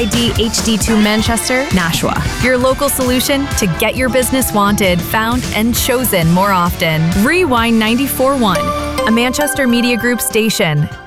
ID HD2 Manchester, Nashua. Your local solution to get your business wanted, found, and chosen more often. Rewind 94.1, a Manchester Media Group station.